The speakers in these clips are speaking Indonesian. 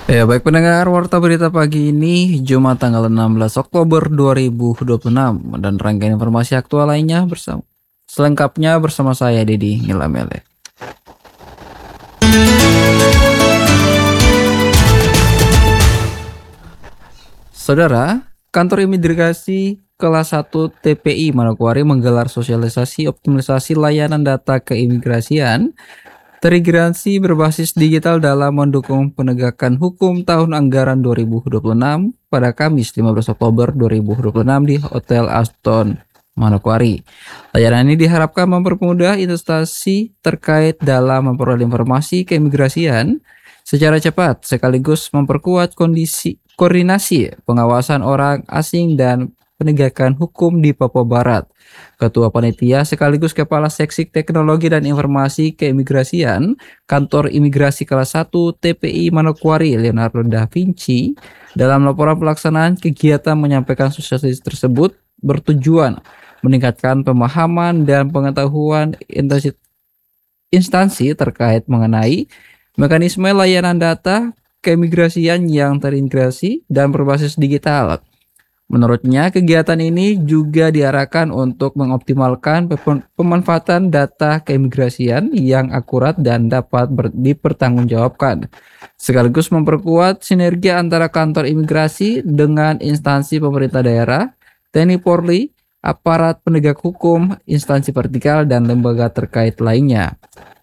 Ya, baik pendengar Warta Berita pagi ini, Jumat tanggal 16 Oktober 2026 dan rangkaian informasi aktual lainnya selengkapnya bersama saya Dedi Nilamele. Saudara, kantor imigrasi kelas 1 TPI Manokwari menggelar sosialisasi optimalisasi layanan data keimigrasian terintegrasi berbasis digital dalam mendukung penegakan hukum tahun anggaran 2026 pada Kamis 15 Oktober 2026 di Hotel Aston Manokwari. Layanan ini diharapkan mempermudah investasi terkait dalam memperoleh informasi keimigrasian secara cepat sekaligus memperkuat koordinasi pengawasan orang asing dan penegakan hukum di Papua Barat. Ketua Panitia sekaligus Kepala Seksi Teknologi dan Informasi Keimigrasian Kantor Imigrasi Kelas 1 TPI Manokwari Leonardo da Vinci dalam laporan pelaksanaan kegiatan menyampaikan sosialisasi tersebut bertujuan meningkatkan pemahaman dan pengetahuan instansi terkait mengenai mekanisme layanan data keimigrasian yang terintegrasi dan berbasis digital. Menurutnya, kegiatan ini juga diarahkan untuk mengoptimalkan pemanfaatan data keimigrasian yang akurat dan dapat dipertanggungjawabkan, sekaligus memperkuat sinergi antara kantor imigrasi dengan instansi pemerintah daerah, TNI Polri, aparat penegak hukum, instansi vertikal, dan lembaga terkait lainnya.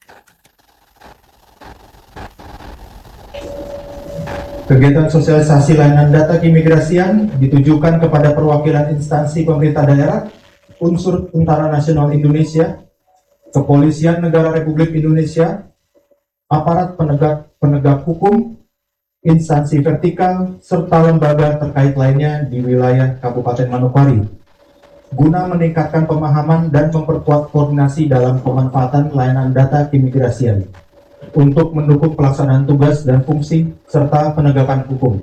Kegiatan sosialisasi layanan data keimigrasian ditujukan kepada perwakilan instansi pemerintah daerah, unsur Tentara Nasional Indonesia, Kepolisian Negara Republik Indonesia, aparat penegak hukum, instansi vertikal, serta lembaga terkait lainnya di wilayah Kabupaten Manokwari, guna meningkatkan pemahaman dan memperkuat koordinasi dalam pemanfaatan layanan data keimigrasian untuk mendukung pelaksanaan tugas dan fungsi serta penegakan hukum.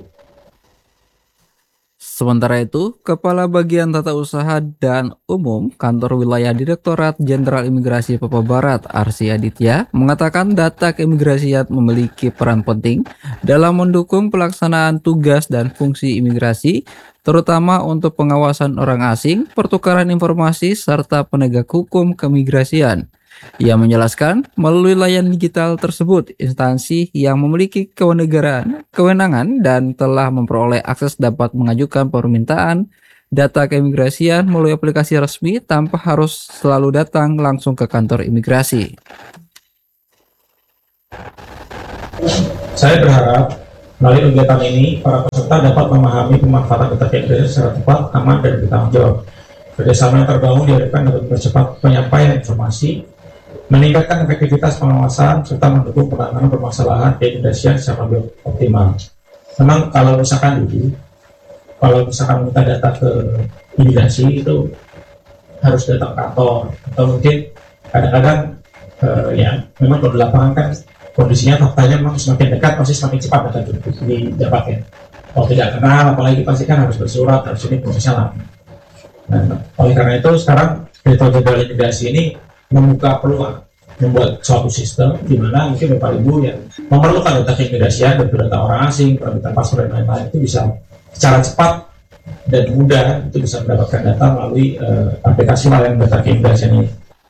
Sementara itu, Kepala Bagian Tata Usaha dan Umum Kantor Wilayah Direktorat Jenderal Imigrasi Papua Barat, Arsy Aditya, mengatakan data keimigrasian memiliki peran penting dalam mendukung pelaksanaan tugas dan fungsi imigrasi, terutama untuk pengawasan orang asing, pertukaran informasi, serta penegak hukum keimigrasian. Ia menjelaskan, melalui layanan digital tersebut, instansi yang memiliki kewenangan dan telah memperoleh akses dapat mengajukan permintaan data keimigrasian melalui aplikasi resmi tanpa harus selalu datang langsung ke kantor imigrasi. Saya berharap melalui kegiatan ini, para peserta dapat memahami pemanfaatan data keimigrasian secara tepat, aman, dan bertanggung jawab. Kerjasama yang terbangun diharapkan dapat mempercepat penyampaian informasi, meningkatkan efektivitas pengawasan, serta mendukung penanganan permasalahan keimigrasian secara lebih optimal. Memang kalau misalkan minta data ke imigrasi itu harus datang ke kantor, atau mungkin kadang-kadang ya memang kalau di lapangan kan kondisinya faktanya memang semakin dekat pasti semakin cepat data itu didapatkan. Kalau tidak kenal, apalagi pasti kan harus bersurat, harus ini prosesnya lama. Nah, oleh karena itu sekarang Direktur Jenderal Imigrasi ini membuka peluang membuat suatu sistem di mana mungkin Bapak Ibu yang memerlukan data keimigrasian dan data orang asing, permintaan paspor dan lain-lain itu bisa secara cepat dan mudah itu bisa mendapatkan data melalui aplikasi layanan data keimigrasian ini.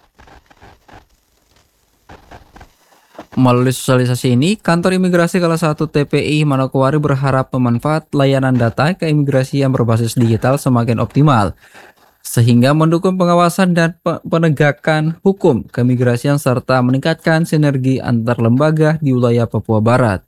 Melalui sosialisasi ini, Kantor Imigrasi Kelas 1 TPI Manokwari berharap pemanfaat layanan data keimigrasian berbasis digital semakin optimal, sehingga mendukung pengawasan dan penegakan hukum keimigrasian serta meningkatkan sinergi antar lembaga di wilayah Papua Barat.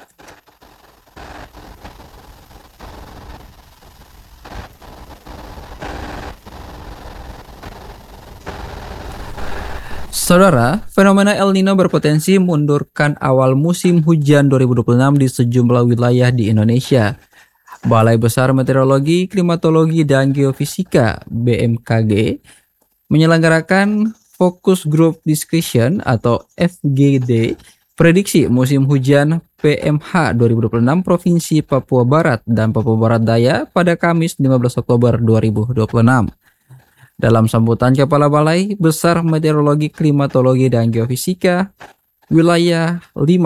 Saudara, fenomena El Nino berpotensi mundurkan awal musim hujan 2026 di sejumlah wilayah di Indonesia. Balai Besar Meteorologi, Klimatologi, dan Geofisika (BMKG) menyelenggarakan Focus Group Discussion atau FGD prediksi musim hujan PMH 2026 Provinsi Papua Barat dan Papua Barat Daya pada Kamis 15 Oktober 2026. Dalam sambutan Kepala Balai Besar Meteorologi, Klimatologi, dan Geofisika Wilayah 5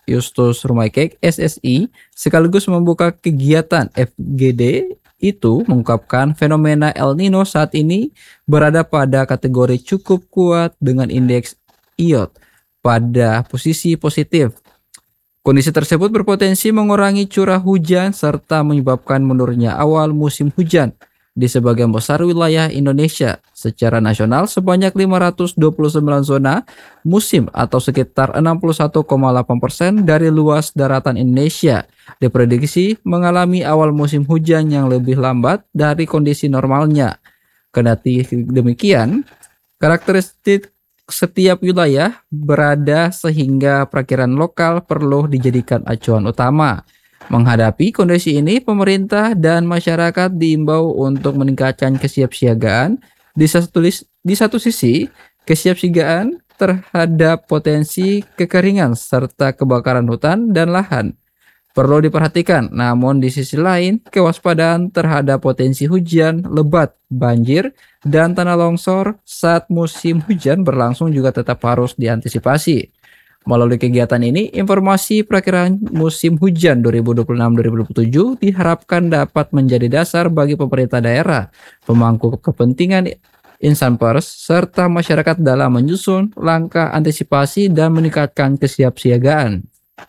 Justus Rumaikek, SSI, sekaligus membuka kegiatan FGD itu mengungkapkan fenomena El Nino saat ini berada pada kategori cukup kuat dengan indeks IOT pada posisi positif. Kondisi tersebut berpotensi mengurangi curah hujan serta menyebabkan menurunnya awal musim hujan di sebagian besar wilayah Indonesia. Secara nasional, sebanyak 529 zona musim atau sekitar 61,8% dari luas daratan Indonesia diprediksi mengalami awal musim hujan yang lebih lambat dari kondisi normalnya. Kendati demikian, karakteristik setiap wilayah berada sehingga perakiraan lokal perlu dijadikan acuan utama. Menghadapi kondisi ini, pemerintah dan masyarakat diimbau untuk meningkatkan kesiapsiagaan. Di satu sisi, kesiapsiagaan terhadap potensi kekeringan serta kebakaran hutan dan lahan perlu diperhatikan, namun di sisi lain, kewaspadaan terhadap potensi hujan lebat, banjir, dan tanah longsor saat musim hujan berlangsung juga tetap harus diantisipasi. Melalui kegiatan ini, informasi perakiraan musim hujan 2026-2027 diharapkan dapat menjadi dasar bagi pemerintah daerah, pemangku kepentingan insan pers, serta masyarakat dalam menyusun langkah antisipasi dan meningkatkan kesiapsiagaan.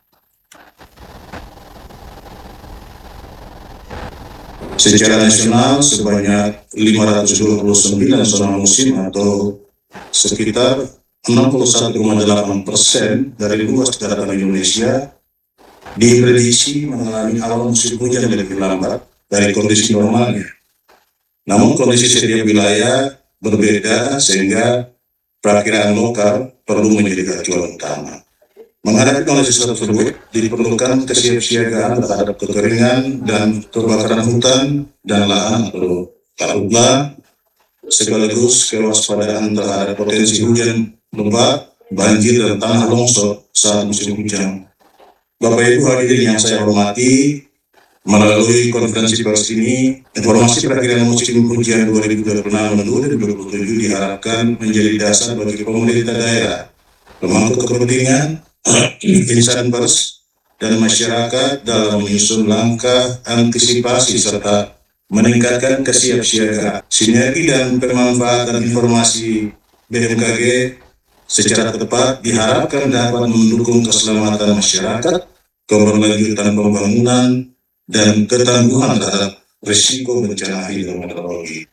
Secara nasional sebanyak 529 zona musim atau sekitar 61,8% dari luas daratan Indonesia diprediksi mengalami awal musim hujan lebih lambat dari kondisi normalnya. Namun kondisi setiap wilayah berbeda sehingga perakiraan lokal perlu menjadi acuan utama. Menghadapi kondisi tersebut diperlukan kesiapsiagaan terhadap kekeringan dan kebakaran hutan dan lahan atau karhutla, sekaligus kewaspadaan terhadap potensi hujan lebat, banjir, dan tanah longsor saat musim hujan. Bapak Ibu hadirin yang saya hormati, melalui konferensi pers ini, informasi perakiraan musim hujan 2026-2027 diharapkan menjadi dasar bagi pemerintah daerah, pemangku kepentingan, insan pers, dan masyarakat dalam menyusun langkah antisipasi serta meningkatkan kesiapsiagaan. Sinergi dan pemanfaatan informasi BMKG secara tepat diharapkan dapat mendukung keselamatan masyarakat, keberlanjutan pembangunan, dan ketangguhan terhadap risiko bencana hidrometeorologi.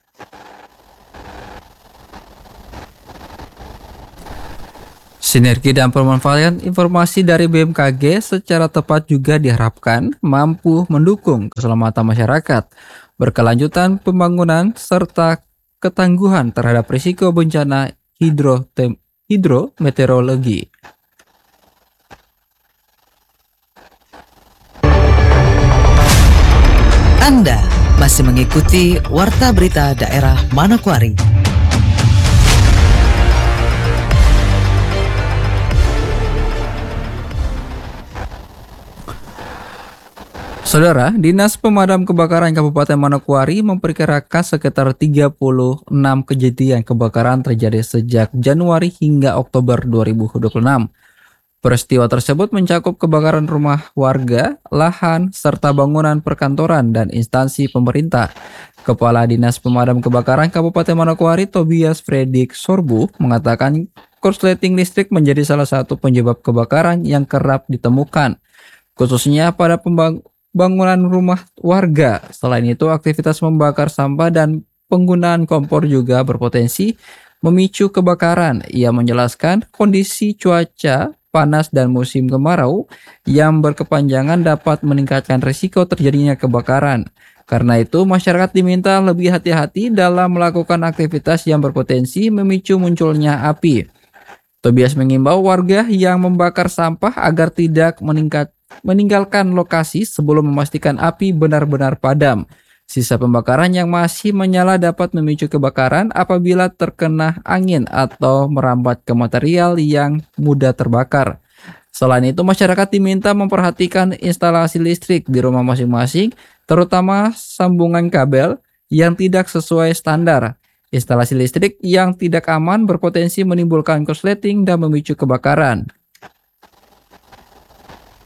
Sinergi dan pemanfaatan informasi dari BMKG secara tepat juga diharapkan mampu mendukung keselamatan masyarakat, berkelanjutan pembangunan, serta ketangguhan terhadap risiko bencana hidrometeorologi. Anda masih mengikuti Warta Berita Daerah Manokwari. Saudara, Dinas Pemadam Kebakaran Kabupaten Manokwari memperkirakan sekitar 36 kejadian kebakaran terjadi sejak Januari hingga Oktober 2026. Peristiwa tersebut mencakup kebakaran rumah warga, lahan, serta bangunan perkantoran dan instansi pemerintah. Kepala Dinas Pemadam Kebakaran Kabupaten Manokwari, Tobias Fredik Sorbu, mengatakan korsleting listrik menjadi salah satu penyebab kebakaran yang kerap ditemukan, khususnya pada bangunan rumah warga. Selain itu, aktivitas membakar sampah dan penggunaan kompor juga berpotensi memicu kebakaran. Ia menjelaskan kondisi cuaca panas dan musim kemarau yang berkepanjangan dapat meningkatkan risiko terjadinya kebakaran. Karena itu, masyarakat diminta lebih hati-hati dalam melakukan aktivitas yang berpotensi memicu munculnya api. Tobias mengimbau warga yang membakar sampah agar tidak meninggalkan lokasi sebelum memastikan api benar-benar padam. Sisa pembakaran yang masih menyala dapat memicu kebakaran apabila terkena angin atau merambat ke material yang mudah terbakar. Selain itu, masyarakat diminta memperhatikan instalasi listrik di rumah masing-masing, terutama sambungan kabel yang tidak sesuai standar. Instalasi listrik yang tidak aman berpotensi menimbulkan korsleting dan memicu kebakaran.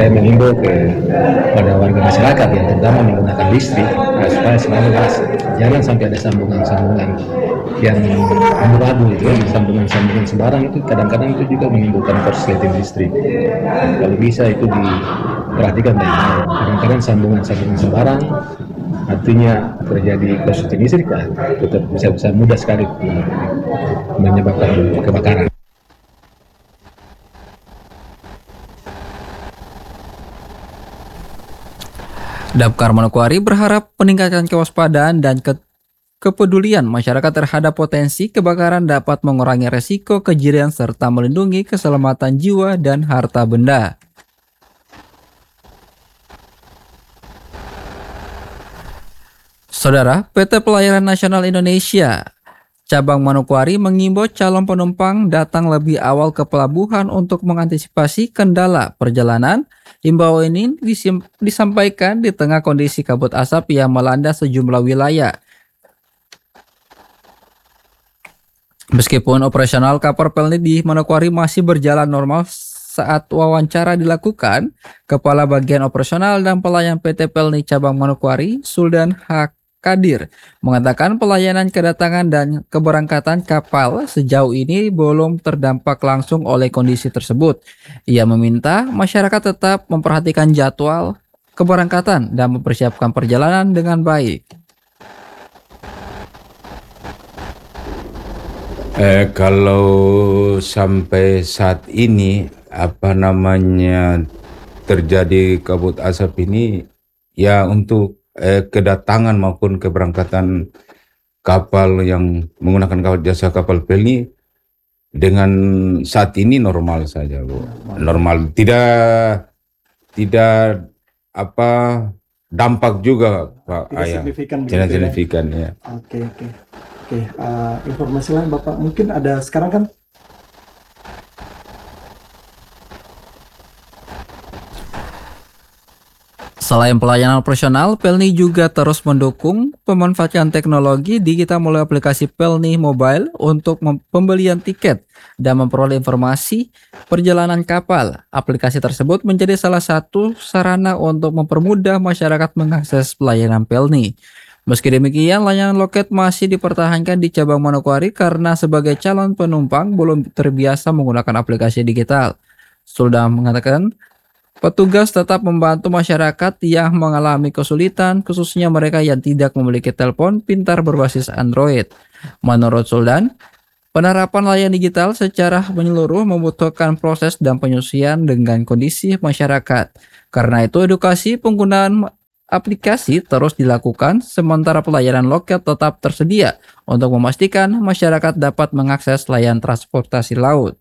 saya mengimbau pada warga masyarakat yang terutama menggunakan listrik supaya selalu jangan sampai ada sambungan-sambungan yang amburadul itu ya, sambungan-sambungan sembarang itu kadang-kadang itu juga menimbulkan korsleting listrik. Kalau bisa itu diperhatikan baik-baik. Kadang-kadang sambungan-sambungan sembarang artinya terjadi korsleting listrik tetap bisa mudah sekali menyebabkan kebakaran. Damkar Manokwari berharap peningkatan kewaspadaan dan kepedulian masyarakat terhadap potensi kebakaran dapat mengurangi resiko kejadian serta melindungi keselamatan jiwa dan harta benda. Saudara, PT Pelayaran Nasional Indonesia Cabang Manokwari mengimbau calon penumpang datang lebih awal ke pelabuhan untuk mengantisipasi kendala perjalanan. Imbauan ini disampaikan di tengah kondisi kabut asap yang melanda sejumlah wilayah. Meskipun operasional kapal Pelni di Manokwari masih berjalan normal saat wawancara dilakukan, Kepala Bagian Operasional dan Pelayan PT Pelni Cabang Manokwari, Suldan H. Kadir, mengatakan pelayanan kedatangan dan keberangkatan kapal sejauh ini belum terdampak langsung oleh kondisi tersebut. Ia meminta masyarakat tetap memperhatikan jadwal keberangkatan dan mempersiapkan perjalanan dengan baik. Kalau sampai saat ini terjadi kabut asap ini ya untuk kedatangan maupun keberangkatan kapal yang menggunakan jasa kapal Pelni dengan saat ini normal saja, Bu. Normal, tidak dampak juga, Pak Ayah. Tidak signifikan ya. Oke. Informasi lain Bapak, mungkin ada sekarang kan Selain pelayanan operasional, Pelni juga terus mendukung pemanfaatan teknologi digital melalui aplikasi Pelni Mobile untuk pembelian tiket dan memperoleh informasi perjalanan kapal. Aplikasi tersebut menjadi salah satu sarana untuk mempermudah masyarakat mengakses pelayanan Pelni. Meski demikian, layanan loket masih dipertahankan di Cabang Manokwari karena sebagai calon penumpang belum terbiasa menggunakan aplikasi digital. Sudah mengatakan, petugas tetap membantu masyarakat yang mengalami kesulitan, khususnya mereka yang tidak memiliki telepon pintar berbasis Android. Menurut Suldan, penerapan layanan digital secara menyeluruh membutuhkan proses dan penyesuaian dengan kondisi masyarakat. Karena itu, edukasi penggunaan aplikasi terus dilakukan, sementara pelayanan loket tetap tersedia untuk memastikan masyarakat dapat mengakses layanan transportasi laut.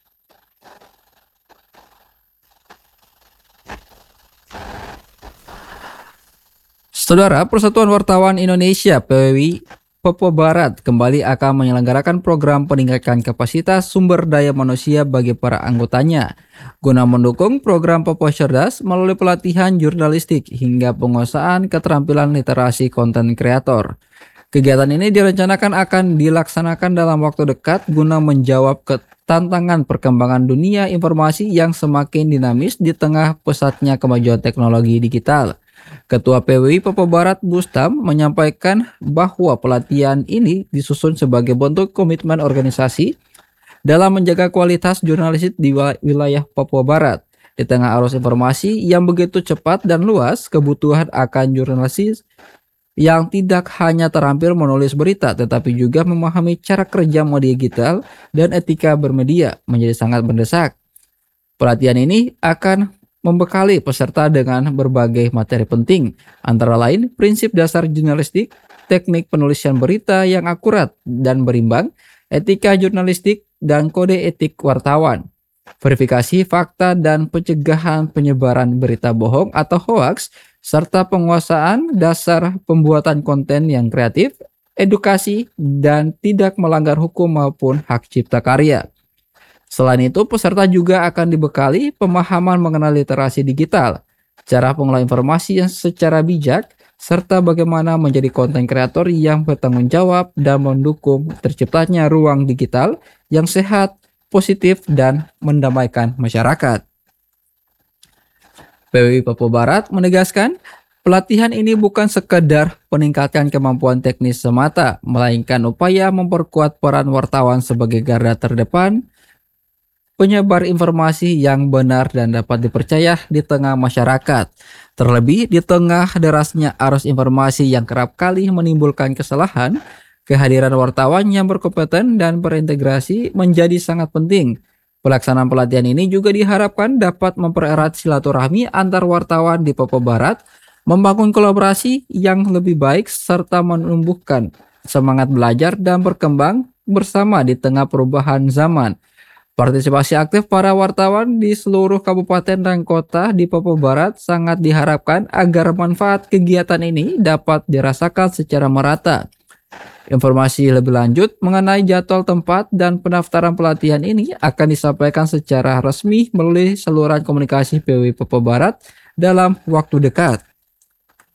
Saudara, Persatuan Wartawan Indonesia (PWI) Papua Barat kembali akan menyelenggarakan program peningkatan kapasitas sumber daya manusia bagi para anggotanya guna mendukung program Papua Cerdas melalui pelatihan jurnalistik hingga penguasaan keterampilan literasi konten kreator. Kegiatan ini direncanakan akan dilaksanakan dalam waktu dekat guna menjawab tantangan perkembangan dunia informasi yang semakin dinamis di tengah pesatnya kemajuan teknologi digital. Ketua PWI Papua Barat Bustam menyampaikan bahwa pelatihan ini disusun sebagai bentuk komitmen organisasi dalam menjaga kualitas jurnalistik di wilayah Papua Barat. Di tengah arus informasi yang begitu cepat dan luas, kebutuhan akan jurnalis yang tidak hanya terampil menulis berita tetapi juga memahami cara kerja media digital dan etika bermedia menjadi sangat mendesak. Pelatihan ini akan membekali peserta dengan berbagai materi penting, antara lain prinsip dasar jurnalistik, teknik penulisan berita yang akurat dan berimbang, etika jurnalistik, dan kode etik wartawan, verifikasi fakta dan pencegahan penyebaran berita bohong atau hoaks, serta penguasaan dasar pembuatan konten yang kreatif, edukasi, dan tidak melanggar hukum maupun hak cipta karya. Selain itu, peserta juga akan dibekali pemahaman mengenai literasi digital, cara pengelolaan informasi yang secara bijak, serta bagaimana menjadi konten kreator yang bertanggung jawab dan mendukung terciptanya ruang digital yang sehat, positif, dan mendamaikan masyarakat. PWI Papua Barat menegaskan, pelatihan ini bukan sekedar meningkatkan kemampuan teknis semata, melainkan upaya memperkuat peran wartawan sebagai garda terdepan, penyebar informasi yang benar dan dapat dipercaya di tengah masyarakat. Terlebih di tengah derasnya arus informasi yang kerap kali menimbulkan kesalahan, kehadiran wartawan yang berkompeten dan berintegrasi menjadi sangat penting. Pelaksanaan pelatihan ini juga diharapkan dapat mempererat silaturahmi antar wartawan di Papua Barat, membangun kolaborasi yang lebih baik, serta menumbuhkan semangat belajar dan berkembang bersama di tengah perubahan zaman. Partisipasi aktif para wartawan di seluruh kabupaten dan kota di Papua Barat sangat diharapkan agar manfaat kegiatan ini dapat dirasakan secara merata. Informasi lebih lanjut mengenai jadwal tempat dan pendaftaran pelatihan ini akan disampaikan secara resmi melalui saluran komunikasi PWI Papua Barat dalam waktu dekat.